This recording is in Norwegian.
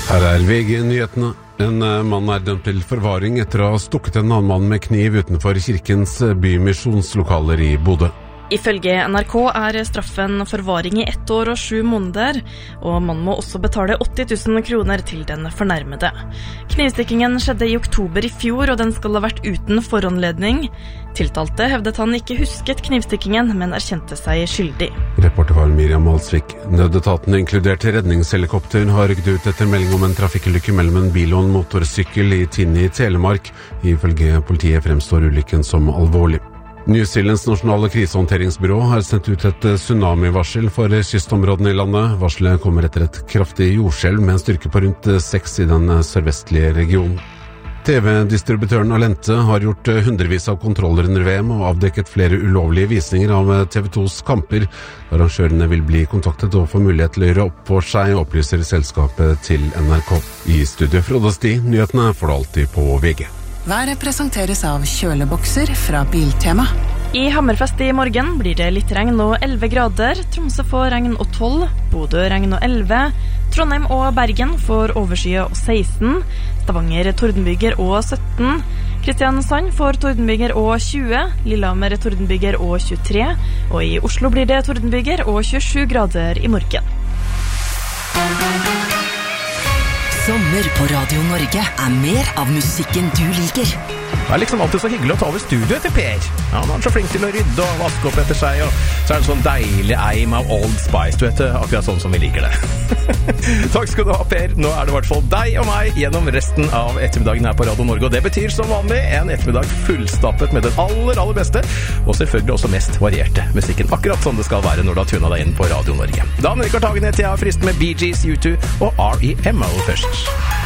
Her VG-nyhetene. En mann dømt til forvaring etter å ha stukket en annen mann med kniv utenfor kirkens bymisjonslokaler I Bodø. Ifølge NRK straffen forvaring I 1 år og 7 måneder, og man må også betale 80 000 kroner til den fornærmede. Knivstikkingen skjedde I oktober I fjor, og den skal ha vært uten foranledning. Tiltalte hevdet han ikke husket knivstikkingen, men erkjente seg skyldig. Reporter var Miriam Malsvik. Nødetaten, inkludert redningshelikopter, har rykket ut etter melding om en trafikkulykke mellom en bil og en motorsykkel I Tinni I Telemark. Ifølge politiet fremstår ulykken som alvorlig. New Zealands nasjonale krisehåndteringsbyrå har sendt ut et tsunami-varsel for kystområdene I landet. Varselet kommer etter et kraftig jordskjelv med en styrke på rundt 6 I den sørvestlige regionen. TV-distributøren Alente har gjort hundrevis av kontroller under VM og avdekket flere ulovlige visninger av TV2s kamper. Arrangørene vil bli kontaktet og få mulighet til å gjøre opp for seg, opplyser selskapet til NRK. I studio Frode Sti, nyhetene får du alltid på VG. Været presenteres av kjølebokser fra Biltema. I Hammerfest I morgen blir det litt regn og 11 grader. Tromsø får regn og 12, Bodø regn og 11, Trondheim og Bergen får overskye og 16, Stavanger tordenbyger og 17, Kristiansand får tordenbyger og 20, Lillehammer tordenbyger og 23, og I Oslo blir det tordenbyger og 27 grader I morgen. Sommer på Radio Norge mer av musikken du liker. Det liksom alltid så hyggelig å ta over studio etter Per. Ja, han så flink til å rydde og vaske opp etter seg, og så det en sånn deilig eim av Old Spice, du vet, akkurat sånn som vi liker det. Takk skal du ha, Per. Nå det I hvert fall deg og meg gjennom resten av ettermiddagen her på Radio Norge, og det betyr som vanlig en ettermiddag fullstappet med det aller beste, og selvfølgelig også mest varierte musikken, akkurat som det skal være når du har tunet deg inn på Radio Norge. Dan Rikard Hagen heter jeg, frist med Bee Gees, U2 og R.E.M.O. først.